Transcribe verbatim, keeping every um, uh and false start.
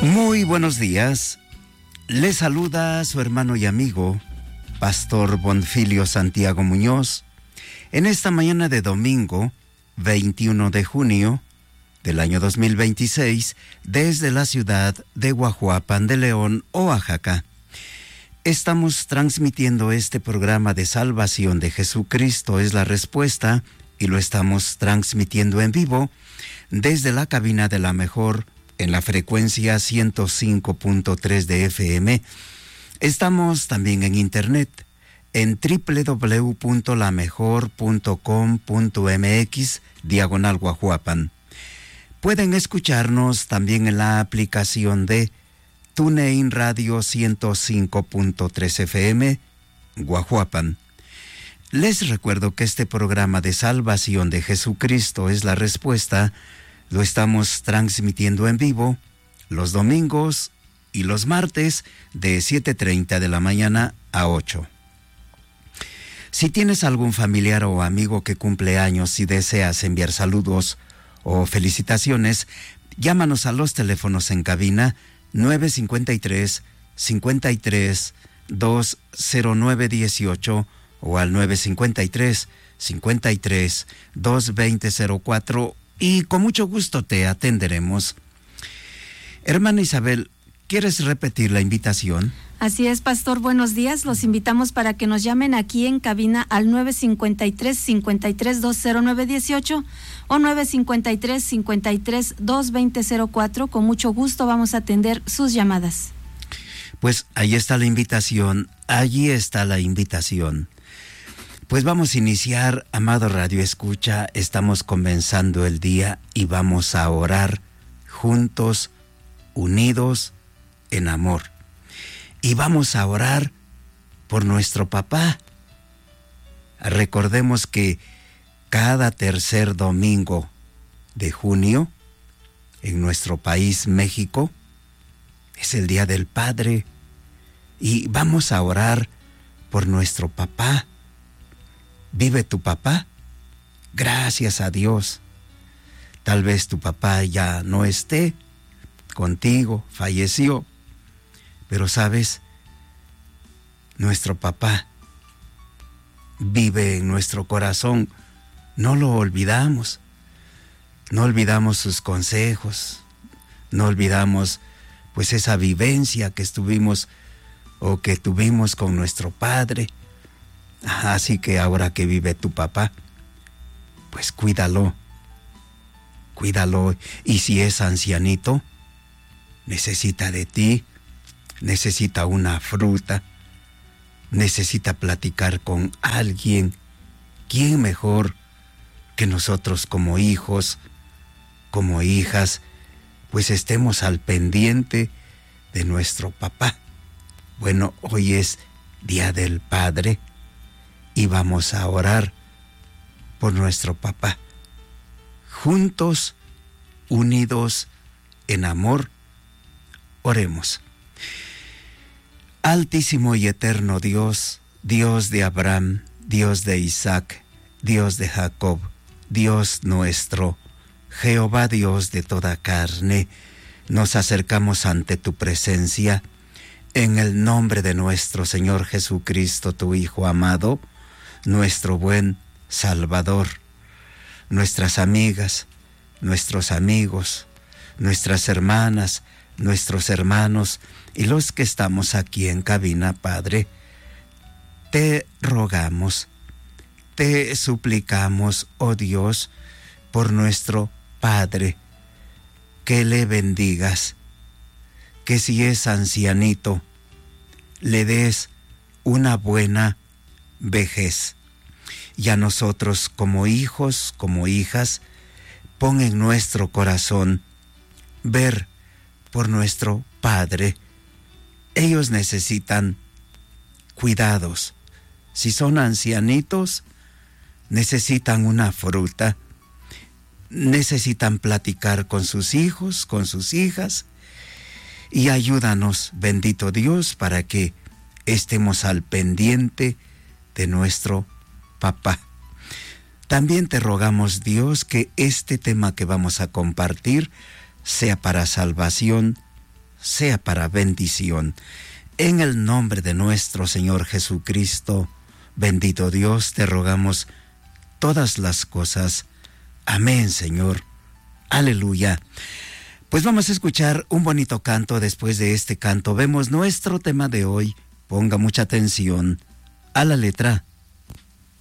Muy buenos días. Les saluda su hermano y amigo, Pastor Bonfilio Santiago Muñoz, en esta mañana de domingo, veintiuno de junio del año dos mil veintiséis, desde la ciudad de Guajuapan de León, Oaxaca. Estamos transmitiendo este programa de salvación de Jesucristo es la respuesta, y lo estamos transmitiendo en vivo desde la cabina de La Mejor en la frecuencia ciento cinco punto tres de F M. Estamos también en internet en doble u doble u doble u punto la mejor punto com punto m x diagonal Guajuapan. Pueden escucharnos también en la aplicación de TuneIn Radio ciento cinco punto tres F M, Guajuapan. Les recuerdo que este programa de salvación de Jesucristo es la respuesta. Lo estamos transmitiendo en vivo los domingos y los martes de siete treinta de la mañana a ocho. Si tienes algún familiar o amigo que cumple años y deseas enviar saludos o felicitaciones, llámanos a los teléfonos en cabina nueve cinco tres, cinco tres, dos cero nueve uno ocho o al nueve cinco tres, cinco tres, dos dos cero cero cuatro y con mucho gusto te atenderemos. Hermana Isabel, ¿quieres repetir la invitación? Así es, pastor, buenos días. Los invitamos para que nos llamen aquí en cabina al nueve cinco tres, cinco tres, dos cero nueve uno ocho o nueve cinco tres, cinco tres, dos dos cero cero cuatro. Con mucho gusto vamos a atender sus llamadas. Pues ahí está la invitación, allí está la invitación. Pues vamos a iniciar, amado Radio Escucha, estamos comenzando el día y vamos a orar juntos, unidos en amor. Y vamos a orar por nuestro papá. Recordemos que cada tercer domingo de junio, en nuestro país, México, es el Día del Padre. Y vamos a orar por nuestro papá. ¿Vive tu papá? Gracias a Dios. Tal vez tu papá ya no esté contigo, falleció. Pero sabes, nuestro papá vive en nuestro corazón. No lo olvidamos. No olvidamos sus consejos. No olvidamos pues esa vivencia que estuvimos o que tuvimos con nuestro padre. Así que ahora que vive tu papá, pues cuídalo, cuídalo. Y si es ancianito, necesita de ti, necesita una fruta, necesita platicar con alguien. ¿Quién mejor que nosotros como hijos, como hijas, pues estemos al pendiente de nuestro papá? Bueno, hoy es Día del Padre. Y vamos a orar por nuestro papá. Juntos, unidos en amor, oremos. Altísimo y eterno Dios, Dios de Abraham, Dios de Isaac, Dios de Jacob, Dios nuestro, Jehová Dios de toda carne, nos acercamos ante tu presencia en el nombre de nuestro Señor Jesucristo, tu Hijo amado, nuestro buen Salvador. Nuestras amigas, nuestros amigos, nuestras hermanas, nuestros hermanos y los que estamos aquí en cabina, Padre, te rogamos, te suplicamos, oh Dios, por nuestro Padre, que le bendigas, que si es ancianito, le des una buena vejez. Y a nosotros como hijos, como hijas, pon en nuestro corazón ver por nuestro Padre. Ellos necesitan cuidados. Si son ancianitos, necesitan una fruta, necesitan platicar con sus hijos, con sus hijas, y ayúdanos, bendito Dios, para que estemos al pendiente de nuestro papá. También te rogamos, Dios, que este tema que vamos a compartir sea para salvación sea para bendición. En el nombre de nuestro Señor Jesucristo, bendito Dios, te rogamos todas las cosas. Amén, Señor. Aleluya. Pues vamos a escuchar un bonito canto. Después de este canto vemos nuestro tema de hoy. Ponga mucha atención a la letra